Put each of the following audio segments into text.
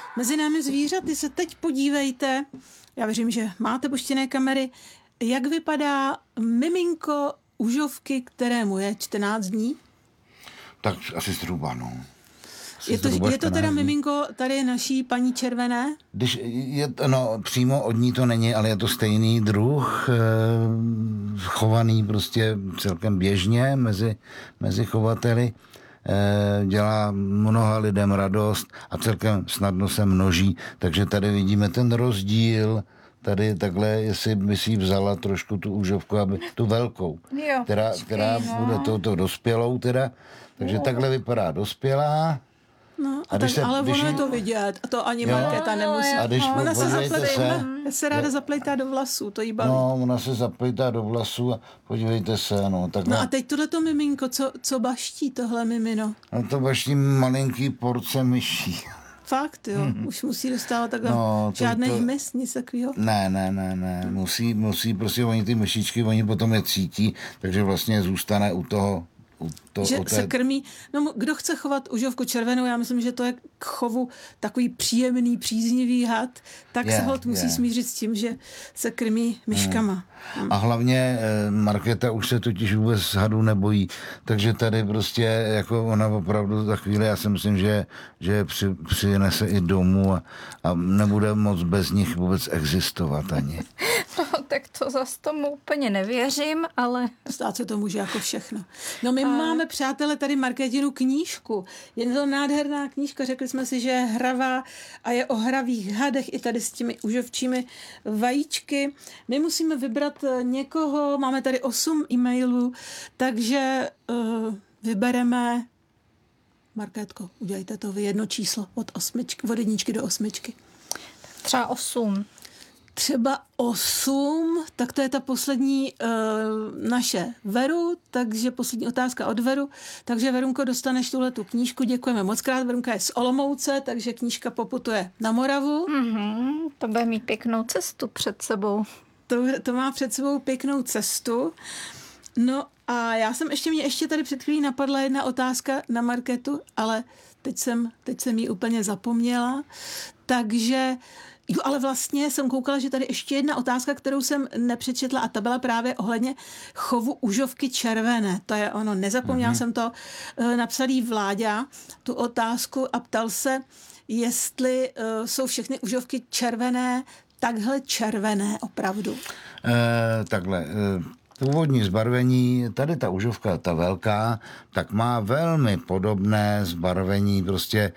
Mezi námi zvířaty se teď podívejte, já věřím, že máte puštěné kamery, jak vypadá miminko užovky, kterému je 14 dní? Tak asi zhruba, no. Je to teda miminko tady naší paní červené? Přímo od ní to není, ale je to stejný druh, chovaný prostě celkem běžně mezi chovateli. Dělá mnoha lidem radost a celkem snadno se množí, takže tady vidíme ten rozdíl. Tady takhle, jestli by si vzala trošku tu užovku, aby tu velkou, která bude touto dospělou teda, takže takhle vypadá dospělá. No, ale ono je to vidět, a to ani Markéta nemusí. Ona se ráda zaplejtá do vlasů, to jí baví. No, ona se zaplejtá do vlasů a podívejte se, takhle. No a teď tohleto miminko, co baští tohle mimino? No to baští malinký porce myší. Fakt, jo? Už musí dostávat takhle žádný hmyz, nic takového? Ne. Musí prostě oni ty myšičky, oni potom je cítí, takže vlastně zůstane u toho. Se krmí. No, kdo chce chovat užovku červenou, já myslím, že to je k chovu takový příjemný, příznivý had, tak se holt musí smířit s tím, že se krmí myškama. A hlavně Markéta už se totiž vůbec hadu nebojí, takže tady prostě jako ona opravdu za chvíli, já si myslím, že přinese i domů a nebude moc bez nich vůbec existovat ani. No, tak to zas tomu úplně nevěřím, ale... Stát se to může jako všechno. No my máme, přátelé, tady Markétinu knížku. Je to nádherná knížka, řekli jsme si, že je hravá a je o hravých hadech i tady s těmi užovčími vajíčky. My musíme vybrat někoho, máme tady 8 e-mailů, takže vybereme, Markétko, udělejte to vy jedno číslo od 1 do 8. Třeba 8. Třeba 8, tak to je ta poslední naše Veru, takže poslední otázka od Veru. Takže Verunko, dostaneš tuhletu knížku, děkujeme moc krát. Verunka je z Olomouce, takže knížka poputuje na Moravu. To bude mít pěknou cestu před sebou. To má před sebou pěknou cestu. No a mě ještě tady před chvílí napadla jedna otázka na Markétu, ale teď jsem ji úplně zapomněla. Takže ale vlastně jsem koukala, že tady ještě jedna otázka, kterou jsem nepřečetla a ta byla právě ohledně chovu užovky červené. To je ono, nezapomněla jsem to, napsal jí Vláďa tu otázku a ptal se, jestli jsou všechny užovky červené, takhle červené opravdu. Původní zbarvení, tady ta užovka, ta velká, tak má velmi podobné zbarvení, prostě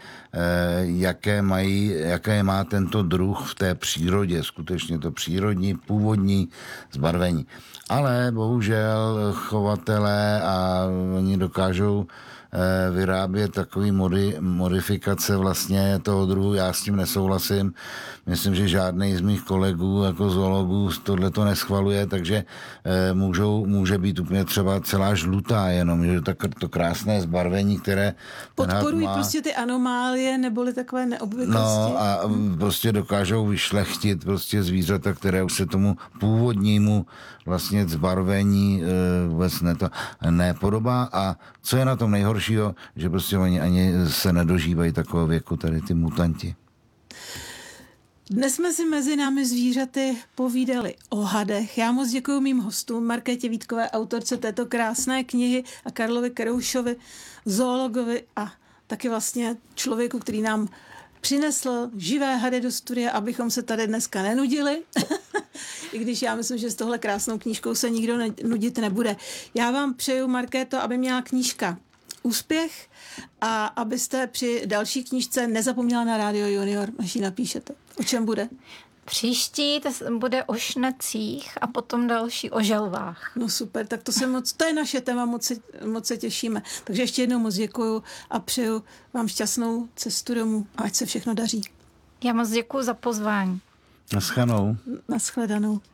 jaké má tento druh v té přírodě, skutečně to přírodní, původní zbarvení. Ale bohužel chovatelé a oni dokážou vyrábět takový modifikace vlastně toho druhu. Já s tím nesouhlasím. Myslím, že žádný z mých kolegů jako zoologů tohleto neschvaluje, takže může být úplně třeba celá žlutá jenom, že to krásné zbarvení, které podporují prostě ty anomálie neboli takové neobvyklosti. No a prostě dokážou vyšlechtit prostě zvířata, které už se tomu původnímu vlastně zbarvení vůbec nepodobá. A co je na tom nejhoršího, že prostě oni ani se nedožívají takového věku, tady ty mutanti. Dnes jsme si mezi námi zvířaty povídali o hadech. Já moc děkuji mým hostům, Markétě Vítkové, autorce této krásné knihy, a Karlovi Keroušovi, zoologovi a taky vlastně člověku, který nám přinesl živé hady do studia, abychom se tady dneska nenudili. I když já myslím, že s tohle krásnou knížkou se nikdo nudit nebude. Já vám přeju, Markéto, aby měla knížka úspěch a abyste při další knížce nezapomněla na Rádio Junior, až ji napíšete. O čem bude? Příští bude o šnecích a potom další o želvách. No super, tak to je naše téma, moc se těšíme. Takže ještě jednou moc děkuju a přeju vám šťastnou cestu domů a ať se všechno daří. Já moc děkuju za pozvání. Naschledanou. Naschledanou.